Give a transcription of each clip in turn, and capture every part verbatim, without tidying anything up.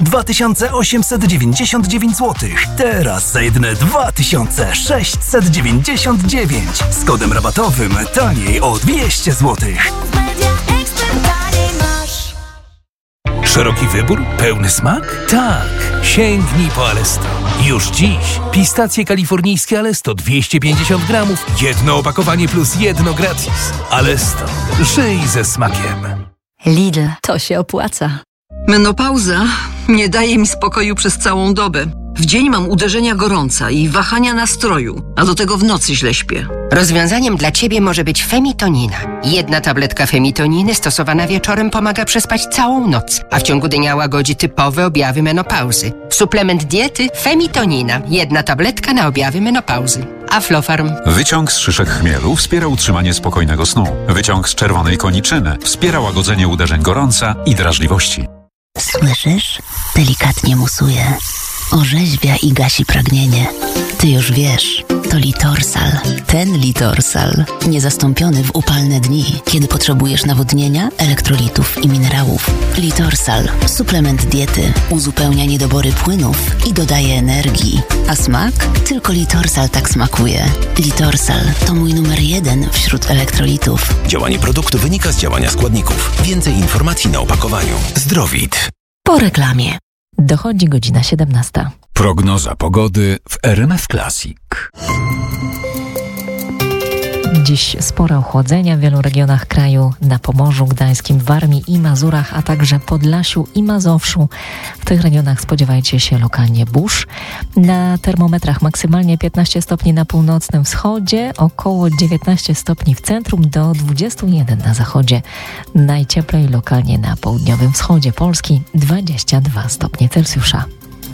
dwa tysiące osiemset dziewięćdziesiąt dziewięć złotych. Teraz za jedyne dwa tysiące sześćset dziewięćdziesiąt dziewięć. Z kodem rabatowym taniej o dwieście złotych. Szeroki wybór? Pełny smak? Tak! Sięgnij po Alesto. Już dziś pistacje kalifornijskie Alesto dwieście pięćdziesiąt gramów, jedno opakowanie plus jedno gratis. Alesto. Żyj ze smakiem. Lidl, to się opłaca. Menopauza nie daje mi spokoju przez całą dobę. W dzień mam uderzenia gorąca i wahania nastroju, a do tego w nocy źle śpię. Rozwiązaniem dla Ciebie może być Femitonina. Jedna tabletka Femitoniny stosowana wieczorem pomaga przespać całą noc, a w ciągu dnia łagodzi typowe objawy menopauzy. Suplement diety Femitonina. Jedna tabletka na objawy menopauzy. Aflofarm. Wyciąg z szyszek chmielu wspiera utrzymanie spokojnego snu. Wyciąg z czerwonej koniczyny wspiera łagodzenie uderzeń gorąca i drażliwości. Słyszysz? Delikatnie musuje. Orzeźwia i gasi pragnienie. Ty już wiesz, to Litorsal. Ten Litorsal. Niezastąpiony w upalne dni, kiedy potrzebujesz nawodnienia, elektrolitów i minerałów. Litorsal. Suplement diety. Uzupełnia niedobory płynów i dodaje energii. A smak? Tylko Litorsal tak smakuje. Litorsal to mój numer jeden wśród elektrolitów. Działanie produktu wynika z działania składników. Więcej informacji na opakowaniu. Zdrowit. Po reklamie. Dochodzi godzina siedemnasta. Prognoza pogody w R M F Classic. Dziś spore ochłodzenia w wielu regionach kraju, na Pomorzu, Gdańskim, Warmii i Mazurach, a także Podlasiu i Mazowszu. W tych regionach spodziewajcie się lokalnie burz. Na termometrach maksymalnie piętnaście stopni na północnym wschodzie, około dziewiętnaście stopni w centrum do dwudziestu jeden na zachodzie. Najcieplej lokalnie na południowym wschodzie Polski dwadzieścia dwa stopnie Celsjusza.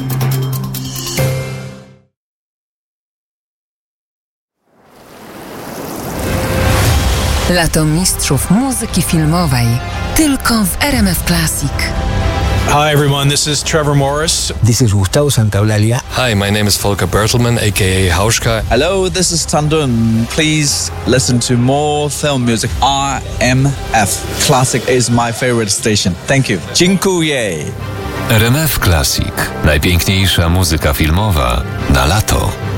Lato mistrzów muzyki filmowej. Tylko w R M F Classic. Hi everyone, this is Trevor Morris. This is Gustavo Santaolalla. Hi, my name is Volker Bertelmann, aka Hauschka. Hello, this is Tandun. Please listen to more film music. R M F Classic is my favorite station. Thank you. Dziękuję. R M F Classic. Najpiękniejsza muzyka filmowa na lato.